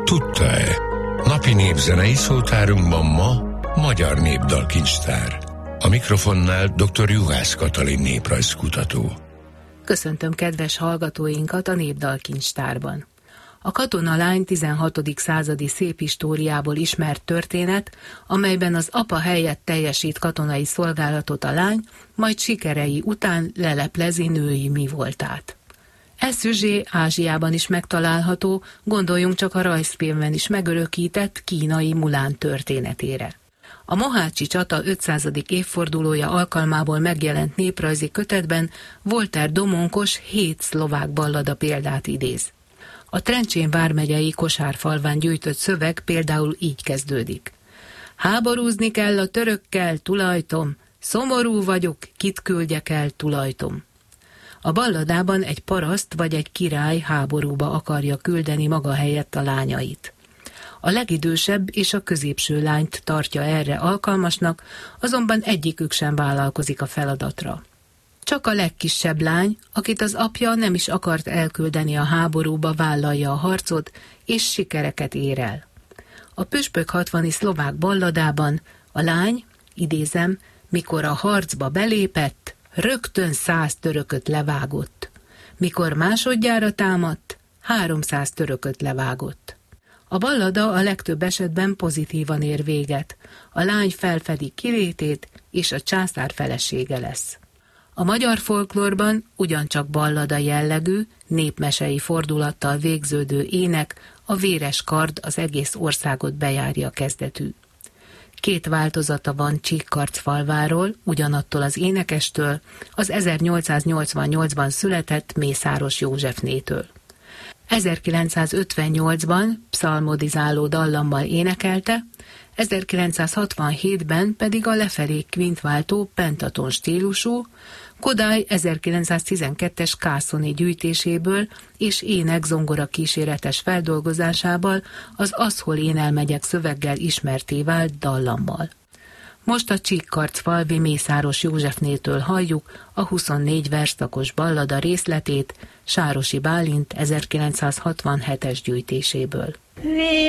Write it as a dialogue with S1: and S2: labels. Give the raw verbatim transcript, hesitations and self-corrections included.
S1: Tudta-e? Napi népzenei szótárunkban ma Magyar Népdalkincstár. A mikrofonnál dr. Juhász Katalin néprajzkutató.
S2: Köszöntöm kedves hallgatóinkat a Népdalkincstárban. A katonalány tizenhatodik századi széphistóriából ismert történet, amelyben az apa helyett teljesít katonai szolgálatot a lány, majd sikerei után leleplezi női mi voltát. E szüzsé Ázsiában is megtalálható, gondoljunk csak a rajzfilmben is megörökített kínai Mulán történetére. A mohácsi csata ötszázadik évfordulója alkalmából megjelent néprajzi kötetben Voltaire Domonkos hét szlovák ballada példát idéz. A Trencsén vármegyei Kosárfalván gyűjtött szöveg például így kezdődik. Háborúzni kell a törökkel, tulajtom, szomorú vagyok, kit küldjek el, tulajtom. A balladában egy paraszt vagy egy király háborúba akarja küldeni maga helyett a lányait. A legidősebb és a középső lányt tartja erre alkalmasnak, azonban egyikük sem vállalkozik a feladatra. Csak a legkisebb lány, akit az apja nem is akart elküldeni a háborúba, vállalja a harcot, és sikereket ér el. A Püspök hatvani szlovák balladában a lány, idézem, mikor a harcba belépett, rögtön száz törököt levágott. Mikor másodjára támadt, háromszáz törököt levágott. A ballada a legtöbb esetben pozitívan ér véget. A lány felfedi kilétét, és a császár felesége lesz. A magyar folklórban ugyancsak ballada jellegű, népmesei fordulattal végződő ének, a Véres kard az egész országot bejárja kezdetű. Két változata van Csíkkarcfalváról, ugyanattól az énekestől, az ezernyolcszáznyolcvannyolcban született Mészáros Józsefnétől. ezerkilencszázötvennyolcban pszalmodizáló dallammal énekelte, ezerkilencszázhatvanhétben pedig a lefelé kvintváltó pentaton stílusú, Kodály ezerkilencszáztizenkettes kászoni gyűjtéséből és ének zongora kíséretes feldolgozásával az Az hol én elmegyek szöveggel ismerté vált dallammal. Most a Csíkkarcfalvi Mészáros Józsefnétől halljuk a huszonnégy versszakos ballada részletét Sárosi Bálint ezerkilencszázhatvanhetes gyűjtéséből.